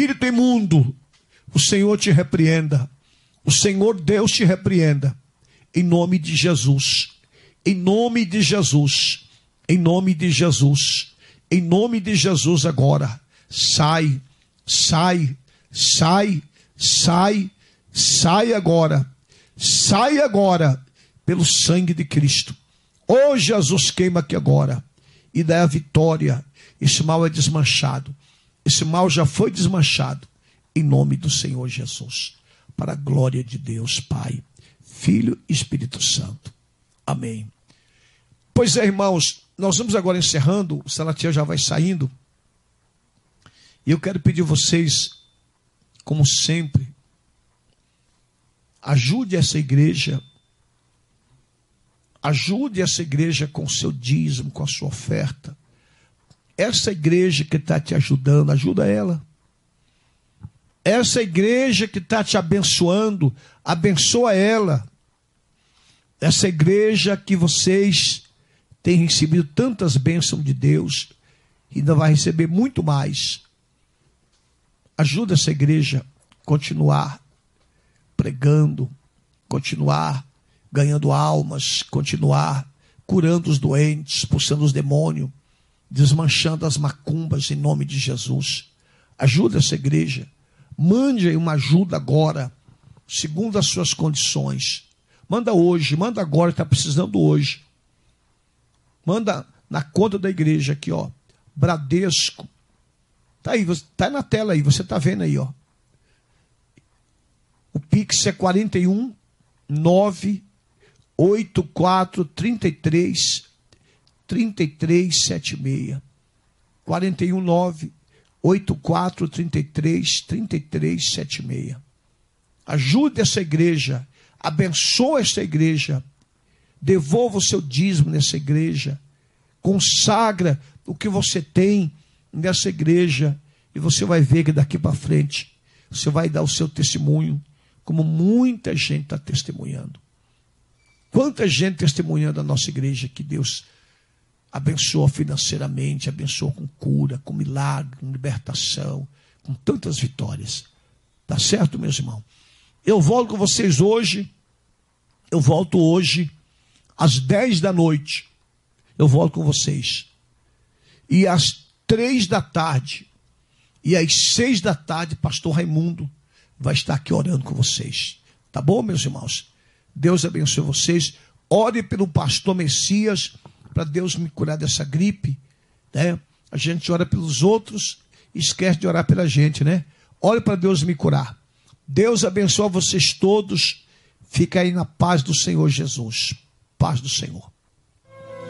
espírito imundo, o Senhor te repreenda. O Senhor Deus te repreenda. Em nome de Jesus. Em nome de Jesus. Em nome de Jesus. Em nome de Jesus agora. Sai, sai, sai, sai, sai agora. Sai agora pelo sangue de Cristo. Ô Jesus, queima aqui agora e dá a vitória. Esse mal é desmanchado. Esse mal já foi desmanchado. Em nome do Senhor Jesus. Para a glória de Deus, Pai, Filho e Espírito Santo. Amém. Pois é, irmãos, nós vamos agora encerrando. O Salatiel já vai saindo. E eu quero pedir a vocês, como sempre, ajude essa igreja. Ajude essa igreja com o seu dízimo, com a sua oferta. Essa igreja que está te ajudando, ajuda ela. Essa igreja que está te abençoando, abençoa ela. Essa igreja que vocês têm recebido tantas bênçãos de Deus, ainda vai receber muito mais. Ajuda essa igreja a continuar pregando, continuar ganhando almas, continuar curando os doentes, expulsando os demônios, desmanchando as macumbas em nome de Jesus. Ajuda essa igreja. Mande uma ajuda agora, segundo as suas condições. Manda hoje, manda agora, está precisando hoje. Manda na conta da igreja aqui, ó. Bradesco. Está aí, está na tela aí, você está vendo aí, ó. O Pix é 41 984 33 3376. 41 984 33 3376. Ajude essa igreja, abençoe essa igreja, devolva o seu dízimo nessa igreja, consagra o que você tem nessa igreja, e você vai ver que daqui para frente você vai dar o seu testemunho, como muita gente está testemunhando. Quanta gente testemunhando a nossa igreja, que Deus abençoa financeiramente, abençoa com cura, com milagre, com libertação, com tantas vitórias. Tá certo, meus irmãos? Eu volto com vocês hoje. Eu volto hoje às 10 da noite. Eu volto com vocês. E às 3 da tarde e às 6 da tarde, pastor Raimundo vai estar aqui orando com vocês. Tá bom, meus irmãos? Deus abençoe vocês. Ore pelo pastor Messias, para Deus me curar dessa gripe, né? A gente ora pelos outros e esquece de orar pela gente, né? Ore para Deus me curar. Deus abençoe vocês todos. Fica aí na paz do Senhor Jesus. Paz do Senhor.